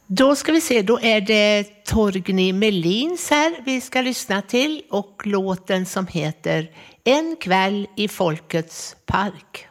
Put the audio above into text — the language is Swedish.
Då ska vi se, då är det Torgny Melins här vi ska lyssna till och låten som heter En kväll i Folkets park.